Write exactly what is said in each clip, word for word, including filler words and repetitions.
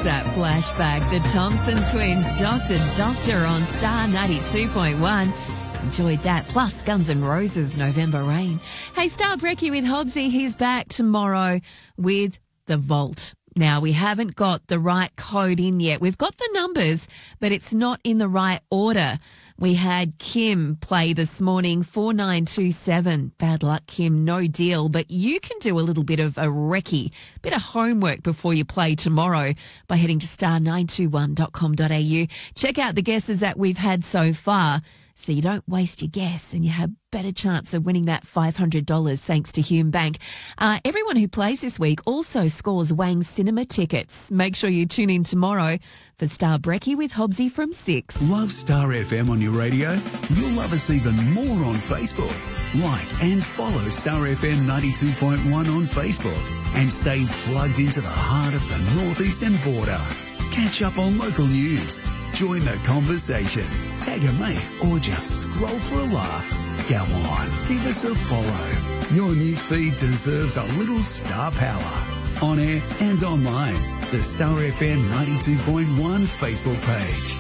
that flashback. The Thompson Twins, Doctor Doctor on Star ninety-two point one. Enjoyed that. Plus Guns N' Roses, November Rain. Hey, Star Brekkie with Hobbsy. He's back tomorrow with The Vault. Now, we haven't got the right code in yet. We've got the numbers, but it's not in the right order. We had Kim play this morning, four nine two seven. Bad luck, Kim, no deal. But you can do a little bit of a recce, bit of homework before you play tomorrow by heading to star nine two one dot com dot a u. Check out the guesses that we've had so far so you don't waste your guess and you have better chance of winning that five hundred dollars thanks to Hume Bank. Uh, everyone who plays this week also scores Wang Cinema tickets. Make sure you tune in tomorrow for Star Brekkie with Hobbsy from six. Love Star F M on your radio? You'll love us even more on Facebook. Like and follow Star F M ninety-two point one on Facebook and stay plugged into the heart of the northeastern border. Catch up on local news. Join the conversation. Tag a mate or just scroll for a laugh. Go on, give us a follow. Your newsfeed deserves a little star power. On air and online. The Star F M ninety-two point one Facebook page.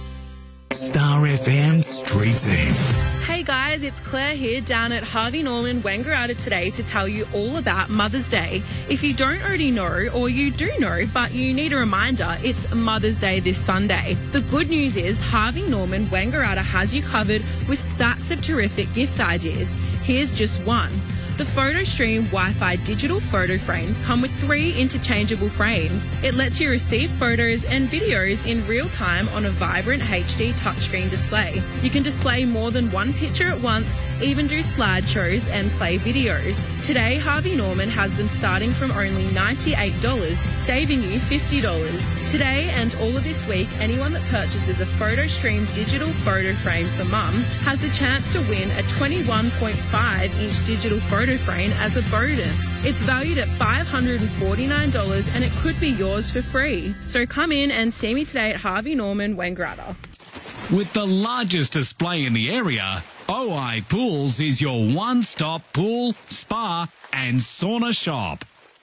Star F M Street Team. Hey guys, it's Claire here down at Harvey Norman Wangaratta today to tell you all about Mother's Day. If you don't already know, or you do know, but you need a reminder, it's Mother's Day this Sunday. The good news is Harvey Norman Wangaratta has you covered with stacks of terrific gift ideas. Here's just one. The PhotoStream Wi-Fi digital photo frames come with three interchangeable frames. It lets you receive photos and videos in real time on a vibrant H D touchscreen display. You can display more than one picture at once, even do slideshows and play videos. Today, Harvey Norman has them starting from only ninety-eight dollars, saving you fifty dollars. Today and all of this week, anyone that purchases a PhotoStream digital photo frame for mum has the chance to win a twenty-one point five inch digital photo frame as a bonus. It's valued at five hundred forty-nine dollars and it could be yours for free. So come in and see me today at Harvey Norman Wangaratta. With the largest display in the area, O I Pools is your one-stop pool, spa and sauna shop.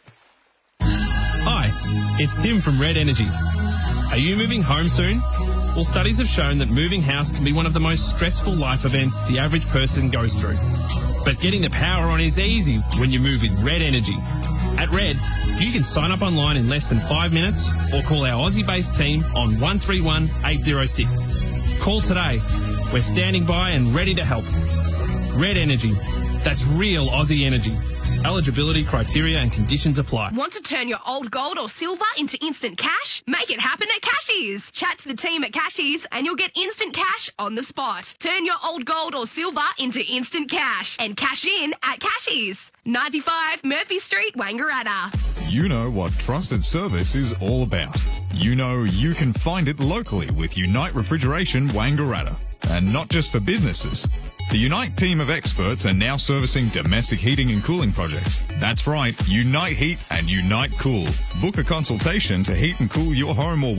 Hi, it's Tim from Red Energy. Are you moving home soon? Well, studies have shown that moving house can be one of the most stressful life events the average person goes through. But getting the power on is easy when you move with Red Energy. At Red, you can sign up online in less than five minutes or call our Aussie-based team on one three one, eight zero six. Call today. We're standing by and ready to help. Red Energy. That's real Aussie energy. Eligibility, criteria and conditions apply. Want to turn your old gold or silver into instant cash? Make it happen at Cashies. Chat to the team at Cashies and you'll get instant cash on the spot. Turn your old gold or silver into instant cash and cash in at Cashies. ninety-five Murphy Street, Wangaratta. You know what trusted service is all about. You know you can find it locally with Unite Refrigeration Wangaratta. And not just for businesses. The Unite team of experts are now servicing domestic heating and cooling projects. That's right, Unite Heat and Unite Cool. Book a consultation to heat and cool your home or